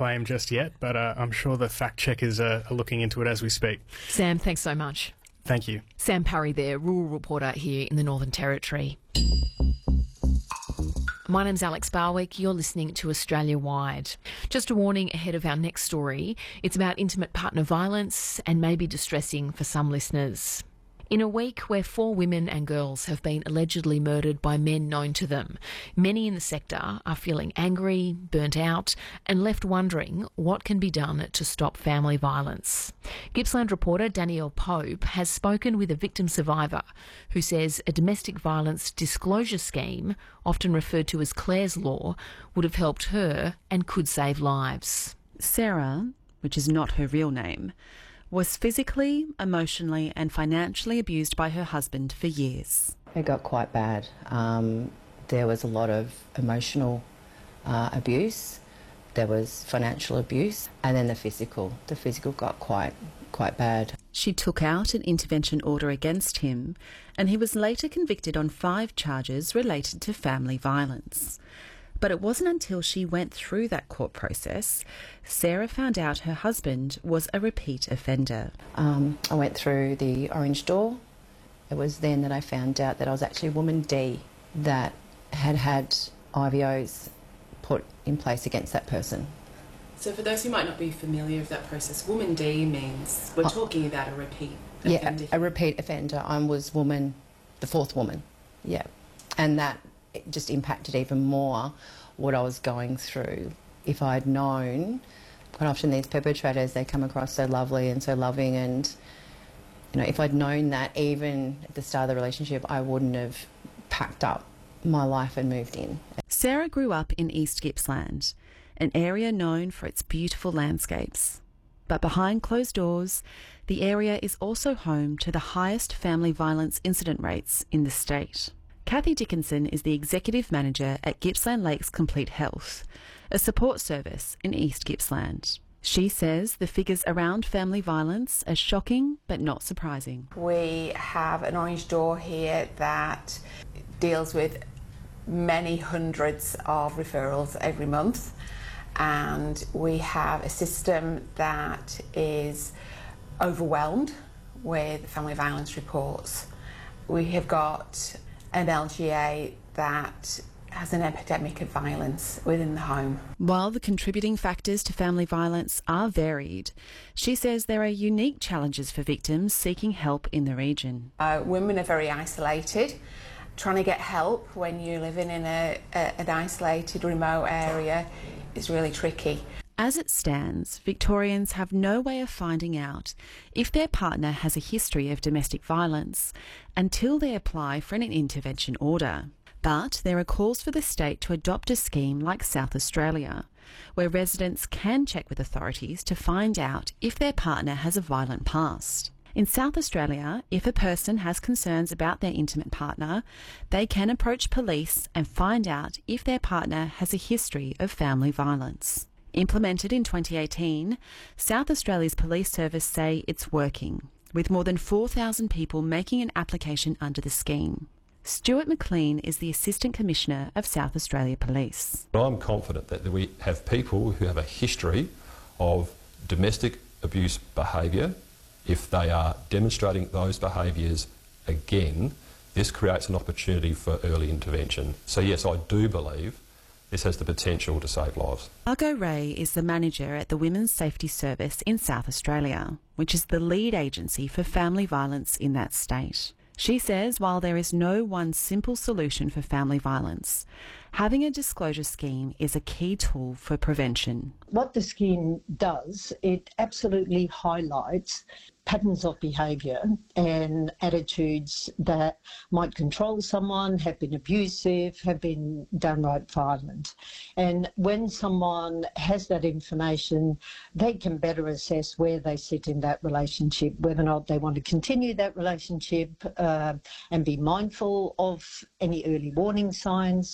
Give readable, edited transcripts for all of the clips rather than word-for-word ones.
claim just yet, but I'm sure the fact checkers are looking into it as we speak. Sam, thanks so much. Thank you. Sam Parry there, rural reporter here in the Northern Territory. My name's Alex Barwick. You're listening to Australia Wide. Just a warning ahead of our next story. It's about intimate partner violence and may be distressing for some listeners. In a week where 4 women and girls have been allegedly murdered by men known to them, many in the sector are feeling angry, burnt out, and left wondering what can be done to stop family violence. Gippsland reporter Danielle Pope has spoken with a victim survivor who says a domestic violence disclosure scheme, often referred to as Clare's Law, would have helped her and could save lives. Sarah, which is not her real name, was physically, emotionally and financially abused by her husband for years. It got quite bad. There was a lot of emotional abuse, there was financial abuse, and then the physical. The physical got quite bad. She took out an intervention order against him, and he was later convicted on 5 charges related to family violence. But it wasn't until she went through that court process, Sarah found out her husband was a repeat offender. I went through the orange door. It was then that I found out that I was actually woman D that had IVOs put in place against that person. So for those who might not be familiar with that process, woman D means we're talking about a repeat offender. Yeah, a repeat offender. I was woman, the 4th woman, yeah. And that it just impacted even more what I was going through. If I'd known, quite often these perpetrators, they come across so lovely and so loving, and if I'd known that even at the start of the relationship, I wouldn't have packed up my life and moved in. Sarah grew up in East Gippsland, an area known for its beautiful landscapes. But behind closed doors, the area is also home to the highest family violence incident rates in the state. Kathy Dickinson is the Executive Manager at Gippsland Lakes Complete Health, a support service in East Gippsland. She says the figures around family violence are shocking but not surprising. We have an orange door here that deals with many hundreds of referrals every month, and we have a system that is overwhelmed with family violence reports. We have got an LGA that has an epidemic of violence within the home. While the contributing factors to family violence are varied, she says there are unique challenges for victims seeking help in the region. Women are very isolated. Trying to get help when you're living in an isolated, remote area is really tricky. As it stands, Victorians have no way of finding out if their partner has a history of domestic violence until they apply for an intervention order. But there are calls for the state to adopt a scheme like South Australia, where residents can check with authorities to find out if their partner has a violent past. In South Australia, if a person has concerns about their intimate partner, they can approach police and find out if their partner has a history of family violence. Implemented in 2018, South Australia's police service say it's working, with more than 4,000 people making an application under the scheme. Stuart McLean is the Assistant Commissioner of South Australia Police. I'm confident that we have people who have a history of domestic abuse behaviour. If they are demonstrating those behaviours again, this creates an opportunity for early intervention. So yes, I do believe this has the potential to save lives. Margot Ray is the manager at the Women's Safety Service in South Australia, which is the lead agency for family violence in that state. She says while there is no one simple solution for family violence, having a disclosure scheme is a key tool for prevention. What the scheme does, it absolutely highlights patterns of behaviour and attitudes that might control someone, have been abusive, have been downright violent. And when someone has that information, they can better assess where they sit in that relationship, whether or not they want to continue that relationship and be mindful of any early warning signs,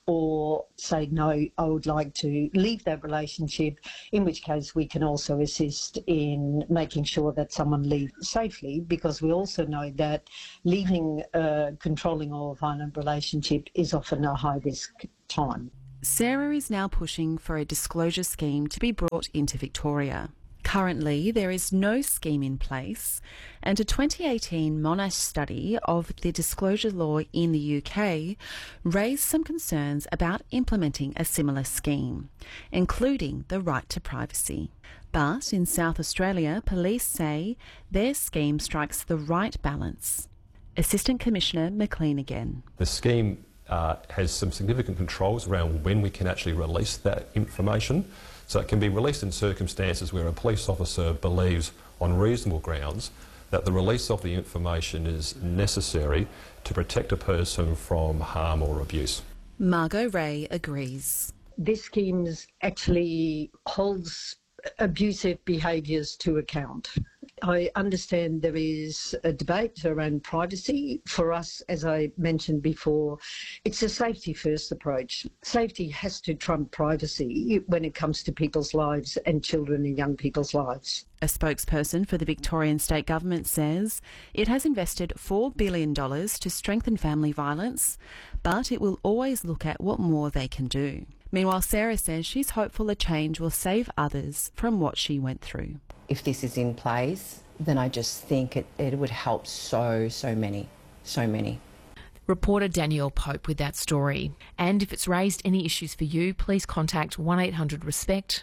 or say, no, I would like to leave that relationship, in which case we can also assist in making sure that someone leaves safely, because we also know that leaving a controlling or violent relationship is often a high-risk time. Sarah is now pushing for a disclosure scheme to be brought into Victoria. Currently, there is no scheme in place, and a 2018 Monash study of the disclosure law in the UK raised some concerns about implementing a similar scheme, including the right to privacy. But in South Australia, police say their scheme strikes the right balance. Assistant Commissioner McLean again. The scheme has some significant controls around when we can actually release that information. So it can be released in circumstances where a police officer believes on reasonable grounds that the release of the information is necessary to protect a person from harm or abuse. Margot Ray agrees. This scheme actually holds abusive behaviours to account. I understand there is a debate around privacy. For us, as I mentioned before, it's a safety-first approach. Safety has to trump privacy when it comes to people's lives and children and young people's lives. A spokesperson for the Victorian State Government says it has invested $4 billion to strengthen family violence, but it will always look at what more they can do. Meanwhile, Sarah says she's hopeful a change will save others from what she went through. If this is in place, then I just think it would help so many. Reporter Danielle Pope with that story. And if it's raised any issues for you, please contact 1800-RESPECT,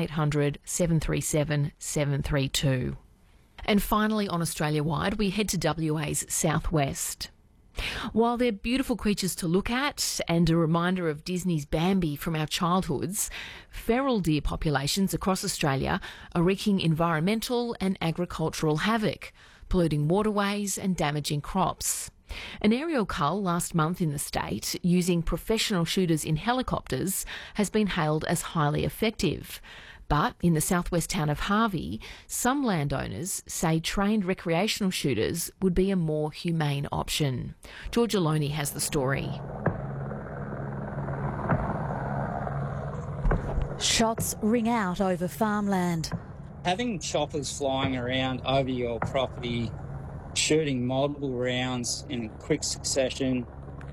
1800-737-732. And finally, on Australia-wide, we head to WA's southwest. While they're beautiful creatures to look at and a reminder of Disney's Bambi from our childhoods, feral deer populations across Australia are wreaking environmental and agricultural havoc, polluting waterways and damaging crops. An aerial cull last month in the state, using professional shooters in helicopters, has been hailed as highly effective. But in the southwest town of Harvey, some landowners say trained recreational shooters would be a more humane option. Georgia Loney has the story. Shots ring out over farmland. Having choppers flying around over your property, shooting multiple rounds in quick succession,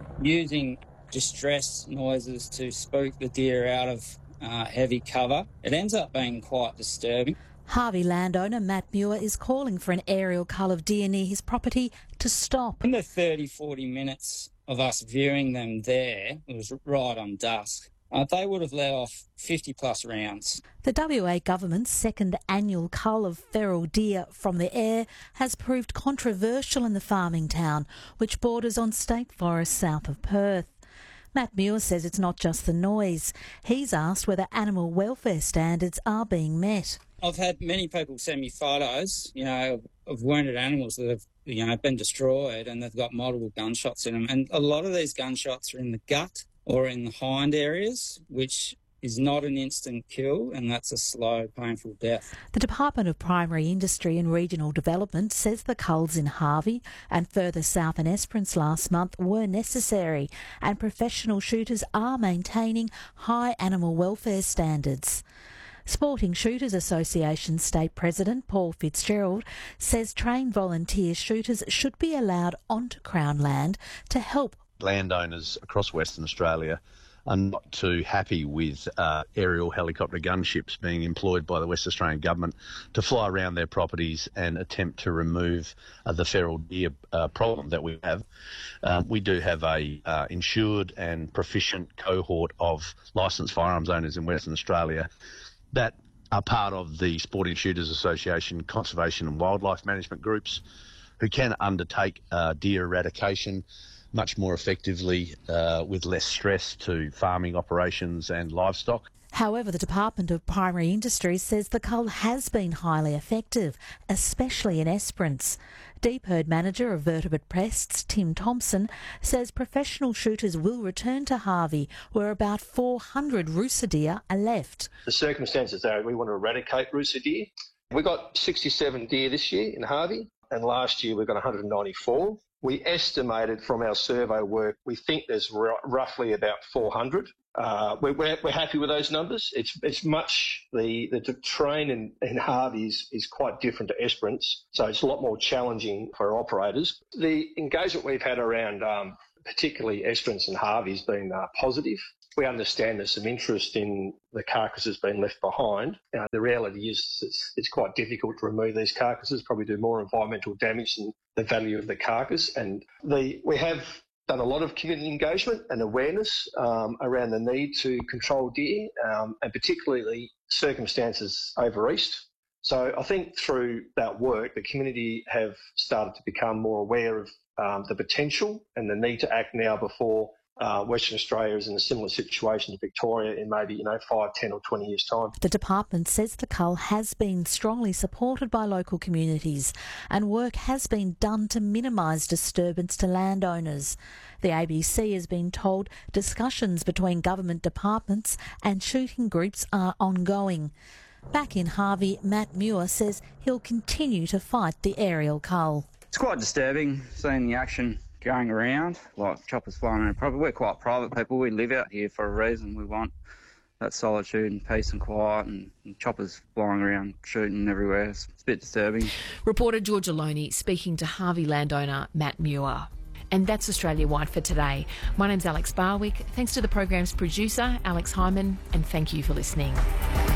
using distress noises to spook the deer out of heavy cover, it ends up being quite disturbing. Harvey landowner Matt Muir is calling for an aerial cull of deer near his property to stop. In the 30-40 minutes of us viewing them there, it was right on dusk, they would have let off 50-plus rounds. The WA government's second annual cull of feral deer from the air has proved controversial in the farming town, which borders on state forests south of Perth. Matt Muir says it's not just the noise. He's asked whether animal welfare standards are being met. I've had many people send me photos, of wounded animals that have, been destroyed and they've got multiple gunshots in them. And a lot of these gunshots are in the gut or in the hind areas, which is not an instant kill, and that's a slow, painful death. The Department of Primary Industry and Regional Development says the culls in Harvey and further south in Esperance last month were necessary, and professional shooters are maintaining high animal welfare standards. Sporting Shooters Association State President Paul Fitzgerald says trained volunteer shooters should be allowed onto Crown land to help. Landowners across Western Australia are not too happy with aerial helicopter gunships being employed by the West Australian Government to fly around their properties and attempt to remove the feral deer problem that we have. We do have a insured and proficient cohort of licensed firearms owners in Western Australia that are part of the Sporting Shooters Association Conservation and Wildlife Management groups who can undertake deer eradication much more effectively with less stress to farming operations and livestock. However, the Department of Primary Industry says the cull has been highly effective, especially in Esperance. Deep Herd Manager of Vertebrate Pests, Tim Thompson, says professional shooters will return to Harvey, where about 400 rooster deer are left. The circumstances are we want to eradicate rooster deer. We got 67 deer this year in Harvey, and last year we got 194. We estimated from our survey work, we think there's roughly about 400. We're happy with those numbers. It's much, the terrain in Harvey is quite different to Esperance, so it's a lot more challenging for operators. The engagement we've had around particularly Esperance and Harvey has been positive. We understand there's some interest in the carcasses being left behind. The reality is it's quite difficult to remove these carcasses, probably do more environmental damage than the value of the carcass. And we have done a lot of community engagement and awareness around the need to control deer, and particularly circumstances over east. So I think through that work, the community have started to become more aware of the potential and the need to act now before Western Australia is in a similar situation to Victoria in maybe 5, 10 or 20 years' time. The department says the cull has been strongly supported by local communities and work has been done to minimise disturbance to landowners. The ABC has been told discussions between government departments and shooting groups are ongoing. Back in Harvey, Matt Muir says he'll continue to fight the aerial cull. It's quite disturbing seeing the action going around, like choppers flying around. We're quite private people. We live out here for a reason. We want that solitude and peace and quiet, and choppers flying around, shooting everywhere. It's a bit disturbing. Reporter Georgia Loney speaking to Harvey landowner Matt Muir. And that's Australia Wide for today. My name's Alex Barwick. Thanks to the program's producer, Alex Hyman, and thank you for listening.